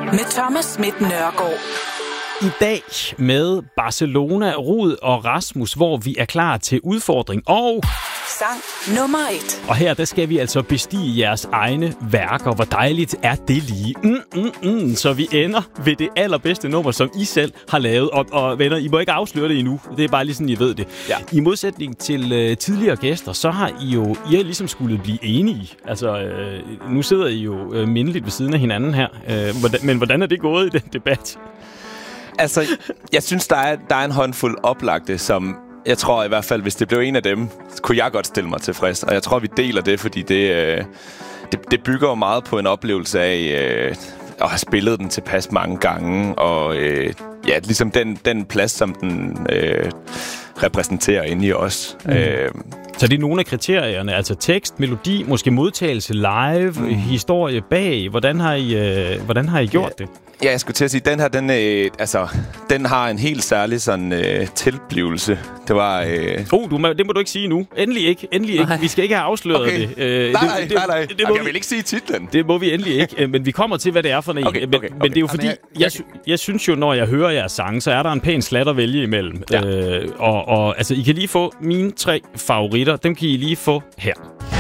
med Thomas Schmidt Nørgaard. I dag med Barcelona, Rud og Rasmus, hvor vi er klar til udfordring og sang nummer 1. Og her, der skal vi altså bestige jeres egne værker. Hvor dejligt er det lige? Så vi ender ved det allerbedste nummer, som I selv har lavet. Og venner, I må ikke afsløre det endnu. Det er bare lige sådan, I ved det. Ja. I modsætning til tidligere gæster, så har I har ligesom skulle blive enige. Altså, nu sidder I jo mindeligt ved siden af hinanden her. Men hvordan er det gået i den debat? Altså, jeg synes, der er en håndfuld oplagte, som jeg tror i hvert fald, hvis det blev en af dem, kunne jeg godt stille mig tilfreds. Og jeg tror, vi deler det, fordi det bygger jo meget på en oplevelse af at have spillet den tilpas mange gange. Og ligesom den plads, som den repræsenterer inde i os. Så det er nogle af kriterierne, altså tekst, melodi, måske modtagelse live, historie bag. Hvordan har I gjort det? Ja, jeg skulle til at sige, den her, den har en helt særlig sådan tilblivelse. Det var... det må du ikke sige nu. Endelig ikke. Vi skal ikke have afsløret okay. det. Nej. Jeg vil ikke sige titlen. Det må vi endelig ikke, men vi kommer til, hvad det er for en. Okay. Men det er jo fordi, jeg synes jo, når jeg hører jeres sange, så er der en pæn slat at vælge imellem. Ja. Og altså, I kan lige få mine 3 favoritter. Dem kan I lige få her.